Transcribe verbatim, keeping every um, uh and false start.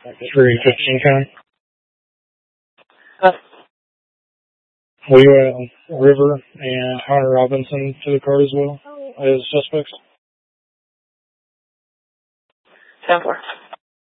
three fifteen ten. Uh, Will you add River and Hunter Robinson to the card as well as suspects? ten four.